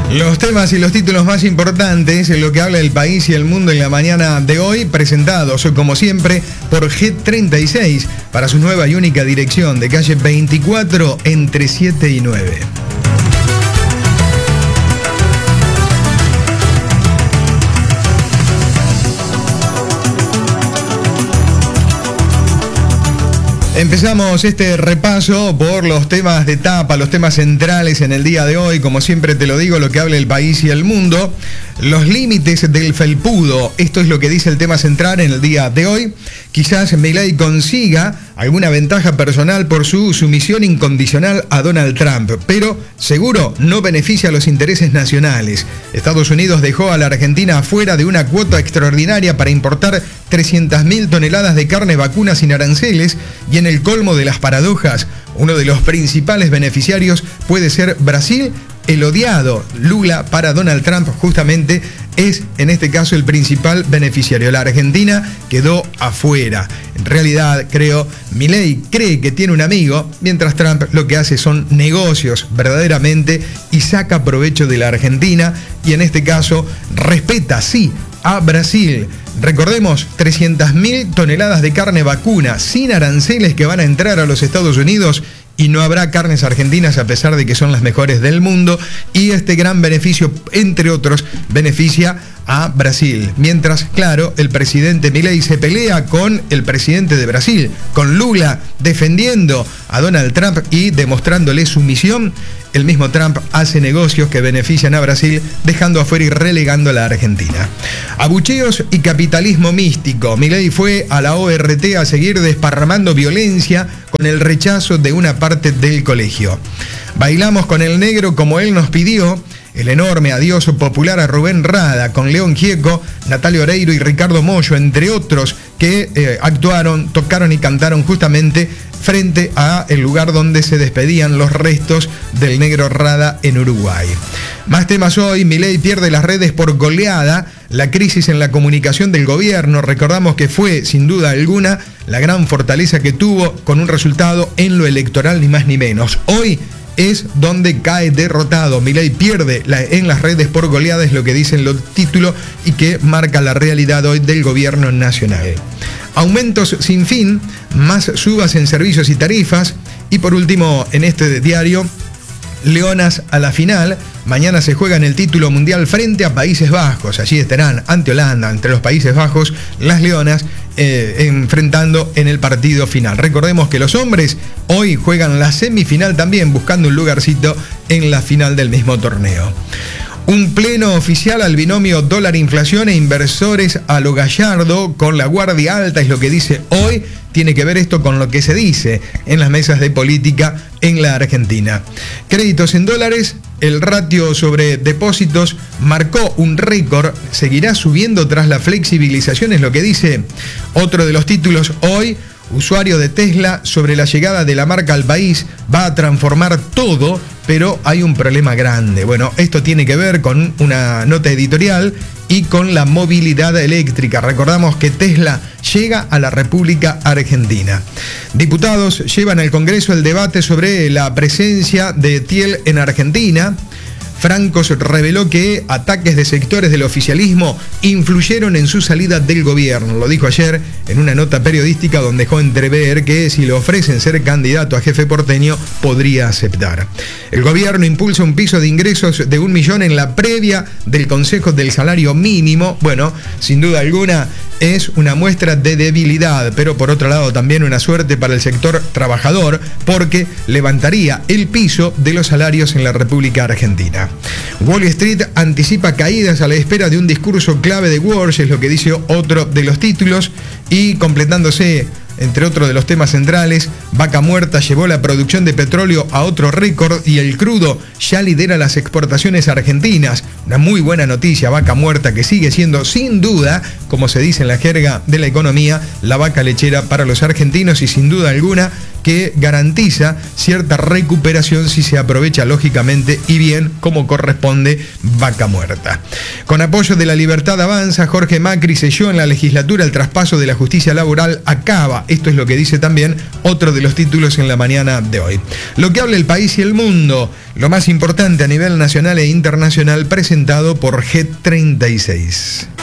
Los temas y los títulos más importantes en lo que habla el país y el mundo en la mañana de hoy, presentados como siempre por G36 para su nueva y única dirección de calle 24 entre 7 y 9. Empezamos este repaso por los temas de tapa, los temas centrales en el día de hoy. Como siempre te lo digo, lo que habla el país y el mundo. Los límites del felpudo. Esto es lo que dice el tema central en el día de hoy. Quizás Milei consiga alguna ventaja personal por su sumisión incondicional a Donald Trump, pero seguro no beneficia a los intereses nacionales. Estados Unidos dejó a la Argentina afuera de una cuota extraordinaria para importar 300.000 toneladas de carne vacuna sin aranceles, y en el colmo de las paradojas, uno de los principales beneficiarios puede ser Brasil. El odiado Lula para Donald Trump justamente es en este caso el principal beneficiario. La Argentina quedó afuera. En realidad, Milei cree que tiene un amigo, mientras Trump lo que hace son negocios verdaderamente y saca provecho de la Argentina, y en este caso respeta, sí, a Brasil. Recordemos, 300.000 toneladas de carne vacuna sin aranceles que van a entrar a los Estados Unidos, y no habrá carnes argentinas a pesar de que son las mejores del mundo, y este gran beneficio, entre otros, beneficia a Brasil. Mientras, claro, el presidente Milei se pelea con el presidente de Brasil, con Lula, defendiendo a Donald Trump y demostrándole sumisión. El mismo Trump hace negocios que benefician a Brasil, dejando afuera y relegando a la Argentina. Abucheos y capitalismo místico. Milei fue a la ORT a seguir desparramando violencia con el rechazo de una parte del colegio. Bailamos con el negro como él nos pidió. El enorme adiós popular a Rubén Rada, con León Gieco, Natalia Oreiro y Ricardo Mollo, entre otros, que actuaron, tocaron y cantaron justamente frente a el lugar donde se despedían los restos del negro Rada en Uruguay. Más temas hoy. Milei pierde las redes por goleada. La crisis en la comunicación del gobierno, recordamos que fue, sin duda alguna, la gran fortaleza que tuvo con un resultado en lo electoral, ni más ni menos. Hoy es donde cae derrotado. Milei pierde en las redes por goleada, es lo que dicen los títulos y que marca la realidad hoy del gobierno nacional. Aumentos sin fin, más subas en servicios y tarifas, y por último en este diario, Leonas a la final. Mañana se juega en el título mundial frente a Países Bajos. Allí estarán ante Holanda, entre los Países Bajos, las Leonas enfrentando en el partido final. Recordemos que los hombres hoy juegan la semifinal también, buscando un lugarcito en la final del mismo torneo. Un pleno oficial al binomio dólar-inflación e inversores a lo Gallardo con la guardia alta, es lo que dice hoy. Tiene que ver esto con lo que se dice en las mesas de política en la Argentina. Créditos en dólares, el ratio sobre depósitos marcó un récord, seguirá subiendo tras la flexibilización, es lo que dice otro de los títulos hoy. Usuario de Tesla sobre la llegada de la marca al país, va a transformar todo, pero hay un problema grande. Bueno, esto tiene que ver con una nota editorial y con la movilidad eléctrica. Recordamos que Tesla llega a la República Argentina. Diputados llevan al Congreso el debate sobre la presencia de Thiel en Argentina. Francos reveló que ataques de sectores del oficialismo influyeron en su salida del gobierno. Lo dijo ayer en una nota periodística donde dejó entrever que si le ofrecen ser candidato a jefe porteño, podría aceptar. El gobierno impulsa un piso de ingresos de 1 millón en la previa del Consejo del Salario Mínimo. Bueno, sin duda alguna es una muestra de debilidad, pero por otro lado también una suerte para el sector trabajador, porque levantaría el piso de los salarios en la República Argentina. Wall Street anticipa caídas a la espera de un discurso clave de Walsh, es lo que dice otro de los títulos, y completándose, entre otros de los temas centrales, Vaca Muerta llevó la producción de petróleo a otro récord y el crudo ya lidera las exportaciones argentinas. Una muy buena noticia, Vaca Muerta, que sigue siendo sin duda, como se dice en la jerga de la economía, la vaca lechera para los argentinos, y sin duda alguna que garantiza cierta recuperación si se aprovecha lógicamente y bien como corresponde Vaca Muerta. Con apoyo de La Libertad Avanza, Jorge Macri selló en la legislatura el traspaso de la justicia laboral a Cava. Esto es lo que dice también otro de los títulos en la mañana de hoy. Lo que habla el país y el mundo, lo más importante a nivel nacional e internacional, presentado por G36.